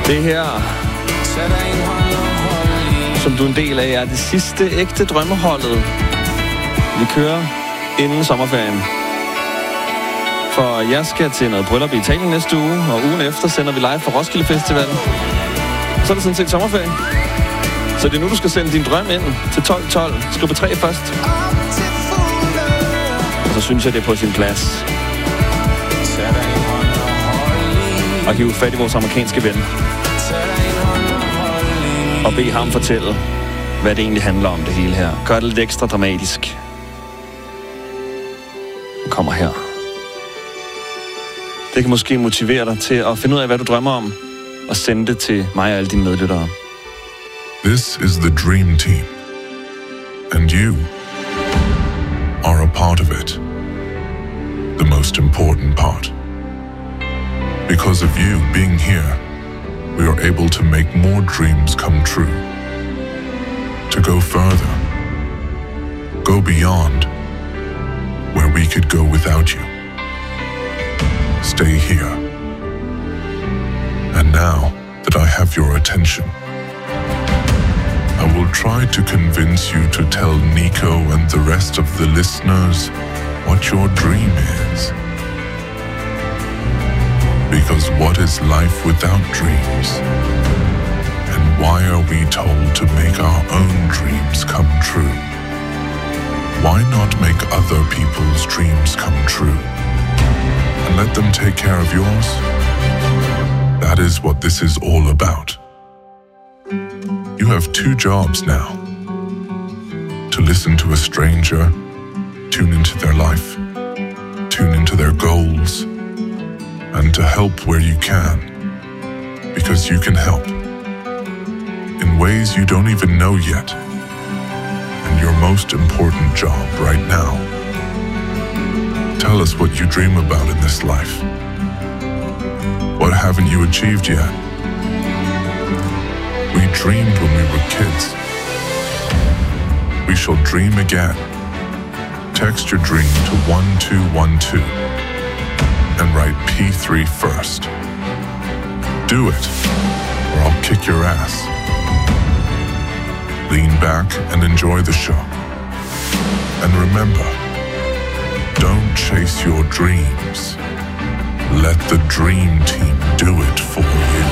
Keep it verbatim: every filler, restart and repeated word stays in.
Det her, som du er en del af, er det sidste ægte drømmeholdet. Vi kører inden sommerferien. For jeg skal til noget bryllup i Italien næste uge, og ugen efter sender vi live fra Roskilde Festival. Så er det sådan set sommerferie. Så det er nu, du skal sende din drøm ind til tolv tolv. Skriv på tre først. Og så synes jeg, det er på sin plads og hive fat i vores amerikanske ven. Og bede ham fortælle, hvad det egentlig handler om, det hele her. Gør det lidt ekstra dramatisk. Kommer her. Det kan måske motivere dig til at finde ud af, hvad du drømmer om, og sende det til mig og alle dine medlyttere. This is the dream team. And you are a part of it. The most important part. Because of you being here, we are able to make more dreams come true. To go further. Go beyond where we could go without you. Stay here. And now that I have your attention, I will try to convince you to tell Nico and the rest of the listeners what your dream is. Because what is life without dreams? And why are we told to make our own dreams come true? Why not make other people's dreams come true? And let them take care of yours? That is what this is all about. You have two jobs now. To listen to a stranger, tune into their life, tune into their goals, and to help where you can, because you can help in ways you don't even know yet. And your most important job right now. Tell us what you dream about in this life. What haven't you achieved yet? We dreamed when we were kids. We shall dream again. Text your dream to one two one two. And write P three first. Do it, or I'll kick your ass. Lean back and enjoy the show. And remember, don't chase your dreams. Let the dream team do it for you.